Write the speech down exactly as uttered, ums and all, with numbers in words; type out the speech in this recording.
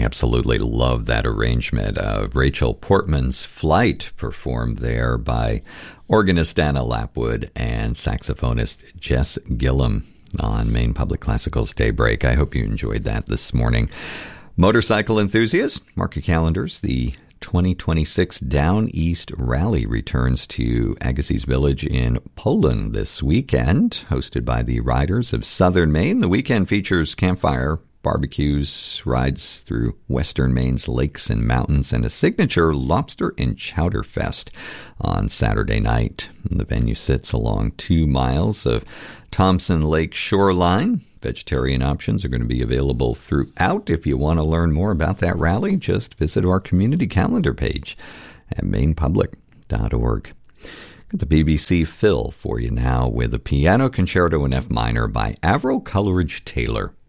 absolutely love that arrangement. Uh, Rachel Portman's Flight, performed there by organist Anna Lapwood and saxophonist Jess Gillum on Maine Public Classical's Daybreak. I hope you enjoyed that this morning. Motorcycle enthusiasts, mark your calendars. The twenty twenty-six Down East Rally returns to Agassiz Village in Poland this weekend, hosted by the Riders of Southern Maine. The weekend features campfire, barbecues, rides through western Maine's lakes and mountains, and a signature lobster and chowder fest on Saturday night. The venue sits along two miles of Thompson Lake shoreline. Vegetarian options are going to be available throughout. If you want to learn more about that rally, just visit our community calendar page at maine public dot org. Got the B B C Phil for you now with a piano concerto in F minor by Avril Coleridge Taylor.